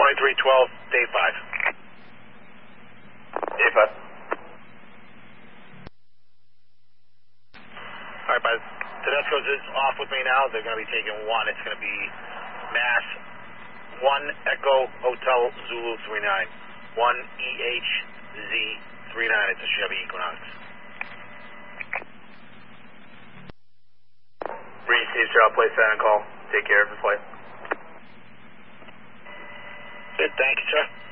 2312, day 5. Day 5. All right, bud. Tedesco's is off with me now. They're going to be taking 1. It's going to be Mass 1 Echo Hotel Zulu 39. 1 EHZ 39. It's a Chevy Equinox. Received, sir. I'll place that on call. Take care of the flight. Good. Thank you, sir.